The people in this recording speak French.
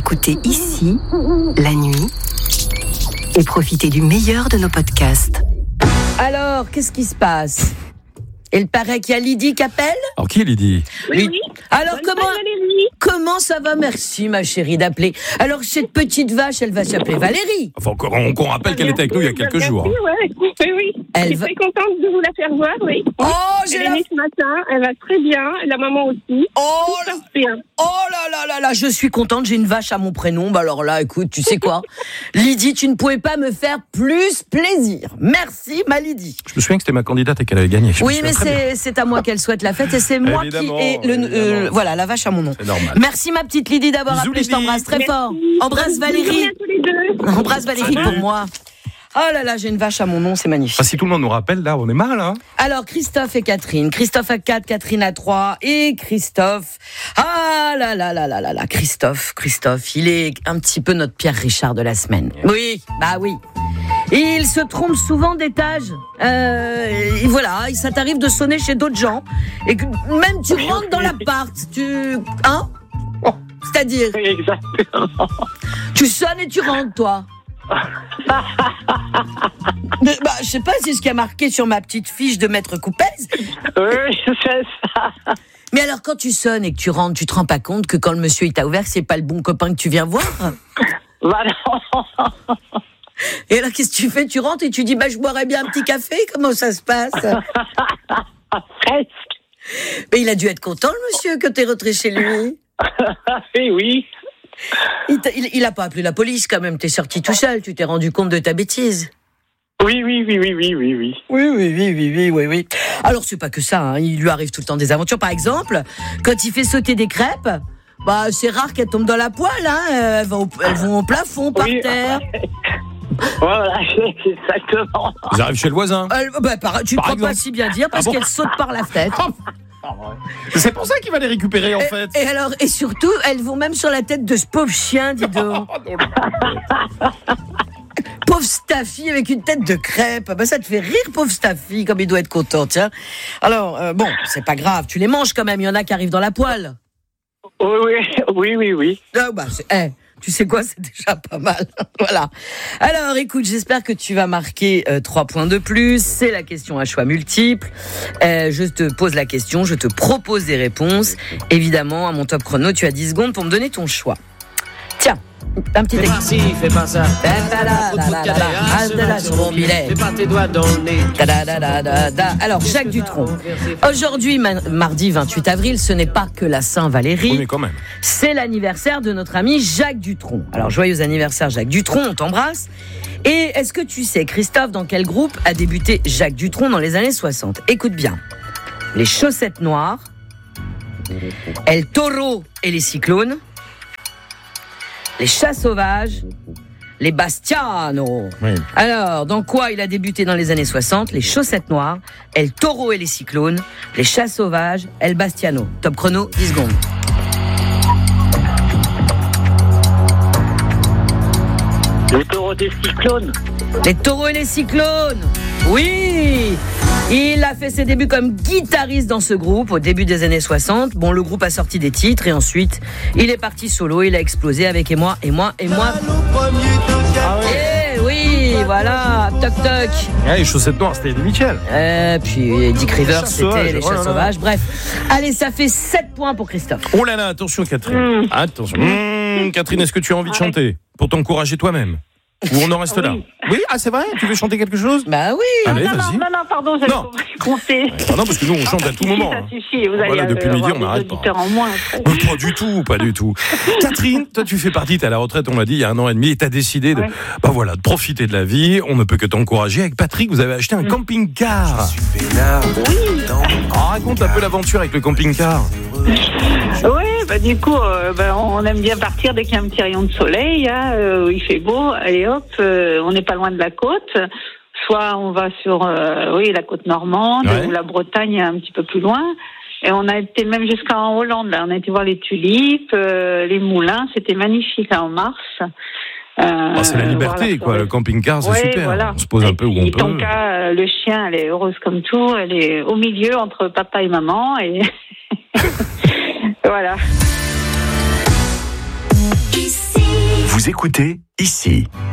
écouter ici, la nuit, et profiter du meilleur de nos podcasts. Alors, qu'est-ce qui se passe ? Il paraît qu'il y a Lydie qui appelle ? Alors, qui est Lydie ? Oui. Alors, comment ça va ? Merci, ma chérie, d'appeler. Alors, cette petite vache, elle va s'appeler Valérie. Enfin, on rappelle qu'elle était avec nous il y a quelques jours. Oui. Je suis très contente de vous la faire voir, oui. Oh, elle est née ce matin, elle va très bien, la maman aussi. Oh Tout là, je suis contente, j'ai une vache à mon prénom. Bah alors là, écoute, tu sais quoi ? Lydie, tu ne pouvais pas me faire plus plaisir. Merci, ma Lydie. Je me souviens que c'était ma candidate et qu'elle avait gagné. Oui, mais c'est à moi qu'elle souhaite la fête et c'est moi évidemment, qui ai voilà, la vache à mon nom. C'est normal. Merci, ma petite Lydie, d'avoir Bisous, appelé. Je Lydie. t'embrasse très fort. Embrasse Bonne Valérie. journée à tous les deux. Embrasse Valérie pour moi. Oh là là, j'ai une vache à mon nom, c'est magnifique. Ah, si tout le monde nous rappelle, là, on est mal, hein. Alors, Christophe et Catherine. Christophe à 4, Catherine à 3. Et Christophe. Ah là, Christophe, il est un petit peu notre Pierre Richard de la semaine. Oui, bah oui. Il se trompe souvent d'étage. Et voilà, ça t'arrive de sonner chez d'autres gens. Et que même tu rentres dans l'appart. Hein ? C'est-à-dire, Oui, exactement. tu sonnes et tu rentres, toi. Mais, je sais pas, c'est ce qui a marqué sur ma petite fiche de maître Coupez. Oui, c'est ça. Mais alors, quand tu sonnes et que tu rentres, tu te rends pas compte que quand le monsieur il t'a ouvert, c'est pas le bon copain que tu viens voir ? Bah non. Et alors, qu'est-ce que tu fais ? Tu rentres et tu dis, je boirais bien un petit café ? Comment ça se passe ? Presque. Mais il a dû être content, le monsieur, que t'es rentré chez lui. Oui. Il a pas appelé la police, quand même. T'es sorti tout seul, tu t'es rendu compte de ta bêtise. Oui. Oui. Alors, c'est pas que ça, hein. Il lui arrive tout le temps des aventures. Par exemple, quand il fait sauter des crêpes, c'est rare qu'elles tombent dans la poêle, hein. Elles vont au plafond, par terre. Voilà, exactement. Ils arrivent chez le voisin. Tu ne crois pas si bien dire, parce qu'elles sautent par la fenêtre. C'est pour ça qu'il va les récupérer, en fait. Et surtout, elles vont même sur la tête de ce pauvre chien, dis donc. Pauvre Staffy avec une tête de crêpe. Ça te fait rire, pauvre Staffy, comme il doit être content, tiens. Alors, c'est pas grave, tu les manges quand même. Il y en a qui arrivent dans la poêle. Oui. Tu sais quoi, c'est déjà pas mal. Voilà. Alors, écoute, j'espère que tu vas marquer 3 points de plus. C'est la question à choix multiples. Je te pose la question, je te propose des réponses. Évidemment, à mon top chrono, tu as 10 secondes pour me donner ton choix. Tiens, un petit exemple. Fais pas ça. Alors, Jacques Dutronc. Aujourd'hui, mardi 28 avril, ce n'est pas que la Saint-Valérie. Oui, mais quand même. C'est l'anniversaire de notre ami Jacques Dutronc. Alors, joyeux anniversaire Jacques Dutronc, on t'embrasse. Et est-ce que tu sais, Christophe, dans quel groupe a débuté Jacques Dutronc dans les années 60 ? Écoute bien. Les Chaussettes Noires, El Toro et les Cyclones, les Chats Sauvages, les Bastiano. Oui. Alors, dans quoi il a débuté dans les années 60 ? Les Chaussettes Noires, El Toro et les Cyclones, les Chats Sauvages, El Bastiano. Top chrono, 10 secondes. Les taureaux des cyclones. Les Taureaux et les Cyclones. Oui, il a fait ses débuts comme guitariste dans ce groupe au début des années 60. Bon, le groupe a sorti des titres et ensuite, il est parti solo. Il a explosé avec Et moi. Ah ouais. Oui, voilà, toc toc. Les Chaussettes Noires, c'était Eddie Mitchell. Puis Dick Rivers, c'était les Chats Sauvages. Bref, allez, ça fait 7 points pour Christophe. Oh là là, attention Catherine. Attention. Catherine, est-ce que tu as envie de chanter pour t'encourager toi-même ? Ou on en reste là ? Oui, c'est vrai ? Tu veux chanter quelque chose ? Bah oui. Allez, vas-y. Non, pardon, j'avais compté. Non, parce que nous, on chante à tout moment. Ça suffit, vous allez voilà, depuis midi, on n'arrête pas. En moins, Pas du tout. Catherine, toi, tu fais partie, t'es à la retraite, on l'a dit, il y a 1 an et demi, et t'as décidé de profiter de la vie. On ne peut que t'encourager. Avec Patrick, vous avez acheté un camping-car. Oui. Raconte un peu l'aventure avec le camping-car. Oui, du coup, on aime bien partir dès qu'il y a un petit rayon de soleil, où il fait beau. Allez hop, on n'est pas loin de la côte. Soit on va sur la côte normande ou la Bretagne un petit peu plus loin. Et on a été même jusqu'en Hollande. Là. On a été voir les tulipes, les moulins. C'était magnifique en mars. C'est la liberté, quoi. Le camping-car, c'est super. Voilà. On se pose un peu où on peut. Tonka, le chien, elle est heureuse comme tout. Elle est au milieu entre papa et maman. Et voilà. Ici Vous écoutez ici.